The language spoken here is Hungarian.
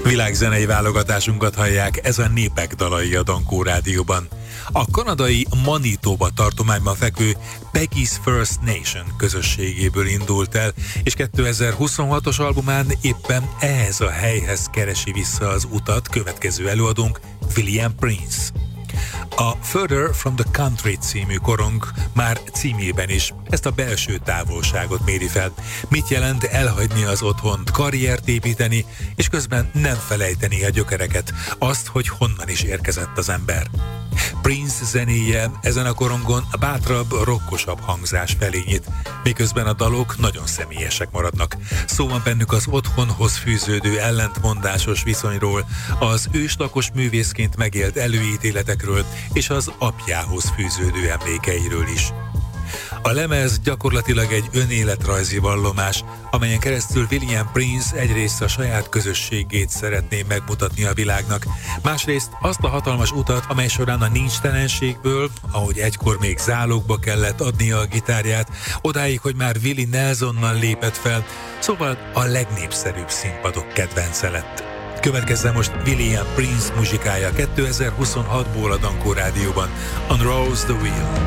Világzenei válogatásunkat hallják, ez a Népek dalai a Dankó Rádióban. A kanadai Manitoba tartományban fekvő Peggy's First Nation közösségéből indult el, és 2026-os albumán éppen ehhez a helyhez keresi vissza az utat következő előadónk, William Prince. A Further from the Country című korong már címében is ezt a belső távolságot méri fel. Mit jelent elhagyni az otthont, karriert építeni, és közben nem felejteni a gyökereket, azt, hogy honnan is érkezett az ember. Prince zenéje ezen a korongon a bátrabb, rockosabb hangzás felé nyit, miközben a dalok nagyon személyesek maradnak. Szó van bennük az otthonhoz fűződő ellentmondásos viszonyról, az őslakos művészként megélt előítéletekről és az apjához fűződő emlékeiről is. A lemez gyakorlatilag egy önéletrajzi vallomás, amelyen keresztül William Prince egyrészt a saját közösségét szeretné megmutatni a világnak, másrészt azt a hatalmas utat, amely során a nincstelenségből, ahogy egykor még zálogba kellett adnia a gitárját, odáig, hogy már Willie Nelsonnal lépett fel, szóval a legnépszerűbb színpadok kedvence lett. Következzen most William Prince muzsikája 2026-ból a Dankó Rádióban, Unrose the Wheel.